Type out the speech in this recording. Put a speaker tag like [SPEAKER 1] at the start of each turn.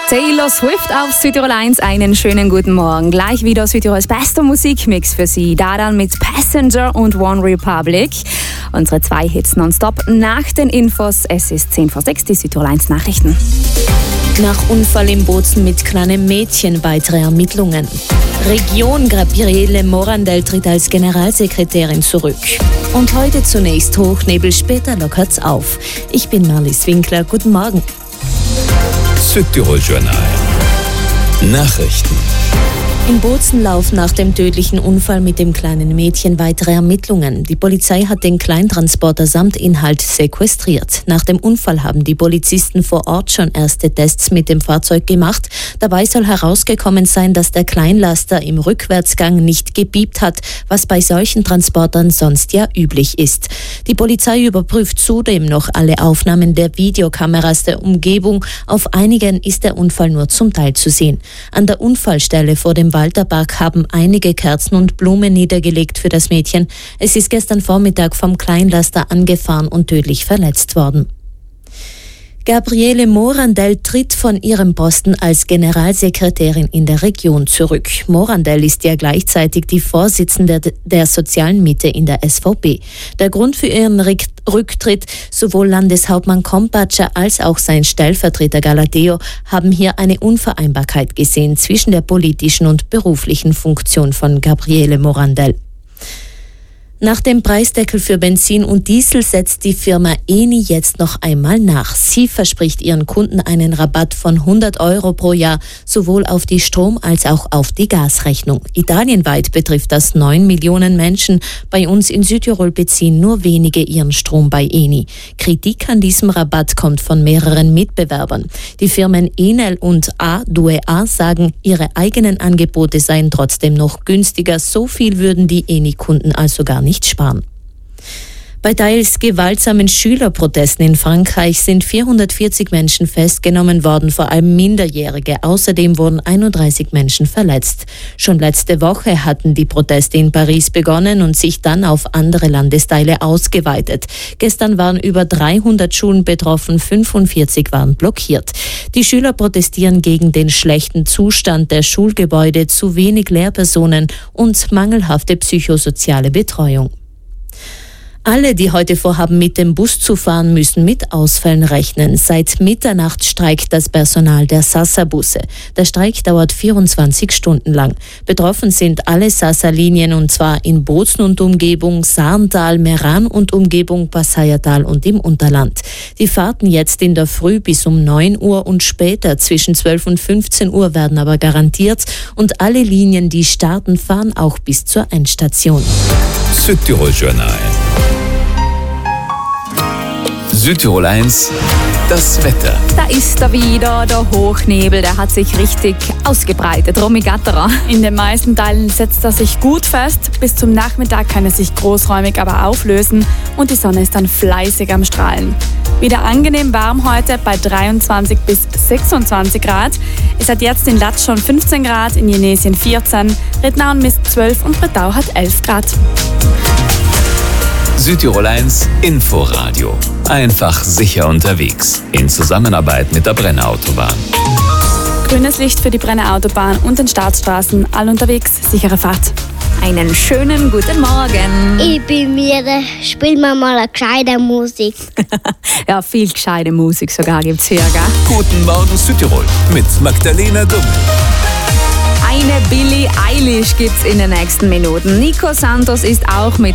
[SPEAKER 1] Taylor Swift auf Südtirol 1. Einen schönen guten Morgen. Gleich wieder Südtirols bester Musikmix für Sie. Da dann mit Passenger und One Republic. Unsere 2 Hits nonstop nach den Infos. Es ist 10 vor 6, die Südtirol 1 Nachrichten.
[SPEAKER 2] Nach Unfall in Bozen mit kleinem Mädchen weitere Ermittlungen. Region Gabriele Morandell tritt als Generalsekretärin zurück. Und heute zunächst Hochnebel, später lockert's auf. Ich bin Marlies Winkler, guten Morgen.
[SPEAKER 3] Südtirol Journal. Nachrichten.
[SPEAKER 2] In Bozen laufen nach dem tödlichen Unfall mit dem kleinen Mädchen weitere Ermittlungen. Die Polizei hat den Kleintransporter samt Inhalt sequestriert. Nach dem Unfall haben die Polizisten vor Ort schon erste Tests mit dem Fahrzeug gemacht. Dabei soll herausgekommen sein, dass der Kleinlaster im Rückwärtsgang nicht gepiept hat, was bei solchen Transportern sonst ja üblich ist. Die Polizei überprüft zudem noch alle Aufnahmen der Videokameras der Umgebung. Auf einigen ist der Unfall nur zum Teil zu sehen. An der Unfallstelle vor dem Walterpark haben einige Kerzen und Blumen niedergelegt für das Mädchen. Es ist gestern Vormittag vom Kleinlaster angefahren und tödlich verletzt worden. Gabriele Morandell tritt von ihrem Posten als Generalsekretärin in der Region zurück. Morandell ist ja gleichzeitig die Vorsitzende der sozialen Mitte in der SVP. Der Grund für ihren Rücktritt, sowohl Landeshauptmann Kompatscher als auch sein Stellvertreter Galateo haben hier eine Unvereinbarkeit gesehen zwischen der politischen und beruflichen Funktion von Gabriele Morandell. Nach dem Preisdeckel für Benzin und Diesel setzt die Firma Eni jetzt noch einmal nach. Sie verspricht ihren Kunden einen Rabatt von 100 € pro Jahr, sowohl auf die Strom- als auch auf die Gasrechnung. Italienweit betrifft das 9 Millionen Menschen. Bei uns in Südtirol beziehen nur wenige ihren Strom bei Eni. Kritik an diesem Rabatt kommt von mehreren Mitbewerbern. Die Firmen Enel und A2A sagen, ihre eigenen Angebote seien trotzdem noch günstiger. So viel würden die Eni-Kunden also gar nicht sparen. Bei teils gewaltsamen Schülerprotesten in Frankreich sind 440 Menschen festgenommen worden, vor allem Minderjährige. Außerdem wurden 31 Menschen verletzt. Schon letzte Woche hatten die Proteste in Paris begonnen und sich dann auf andere Landesteile ausgeweitet. Gestern waren über 300 Schulen betroffen, 45 waren blockiert. Die Schüler protestieren gegen den schlechten Zustand der Schulgebäude, zu wenig Lehrpersonen und mangelhafte psychosoziale Betreuung. Alle, die heute vorhaben, mit dem Bus zu fahren, müssen mit Ausfällen rechnen. Seit Mitternacht streikt das Personal der Sasa-Busse. Der Streik dauert 24 Stunden lang. Betroffen sind alle Sasa-Linien, und zwar in Bozen und Umgebung, Sarntal, Meran und Umgebung, Passaiertal und im Unterland. Die Fahrten jetzt in der Früh bis um 9 Uhr und später zwischen 12 und 15 Uhr werden aber garantiert, und alle Linien, die starten, fahren auch bis zur Endstation.
[SPEAKER 3] Südtirol Journal. Südtirol 1, das Wetter.
[SPEAKER 1] Da ist er wieder, der Hochnebel, der hat sich richtig ausgebreitet. Romy Gatterer.
[SPEAKER 4] In den meisten Teilen setzt er sich gut fest. Bis zum Nachmittag kann er sich großräumig aber auflösen und die Sonne ist dann fleißig am Strahlen. Wieder angenehm warm heute bei 23 bis 26 Grad. Es hat jetzt in Latsch schon 15 Grad, in Jenesien 14, Rittnauen misst 12 und Bretau hat 11 Grad.
[SPEAKER 3] Südtirol 1 Inforadio. Einfach sicher unterwegs. In Zusammenarbeit mit der Brenner Autobahn.
[SPEAKER 4] Grünes Licht für die Brenner Autobahn und den Staatsstraßen. All unterwegs, sichere Fahrt.
[SPEAKER 1] Einen schönen guten Morgen.
[SPEAKER 5] Ich bin Mira, spiel mir mal eine gescheite Musik.
[SPEAKER 1] Ja, viel gescheite Musik sogar gibt's hier, gell?
[SPEAKER 3] Guten Morgen Südtirol mit Magdalena Dumm.
[SPEAKER 1] Eine Billie Eilish gibt's in den nächsten Minuten. Nico Santos ist auch mit